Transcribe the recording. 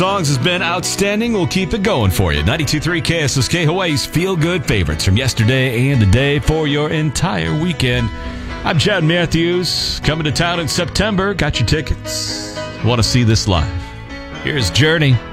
Songs has been outstanding. We'll keep it going for you. 92.3 KSSK, Hawaii's feel-good favorites from yesterday and today for your entire weekend. I'm Chad Matthews, coming to town in September. Got your tickets. Want to see this live? Here's Journey.